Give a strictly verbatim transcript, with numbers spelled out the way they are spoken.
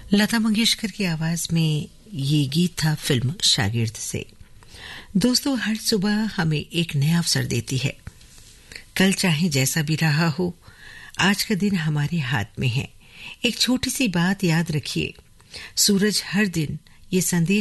लता मंगेशकर की आवाज में ये गीत था फिल्म शागिर्द से। दोस्तों, हर सुबह हमें एक नया अवसर देती है। कल चाहे जैसा भी रहा हो, आज का दिन हमारे हाथ में है। एक छोटी सी बात याद रखिए, सूरज हर दिन ये संदेश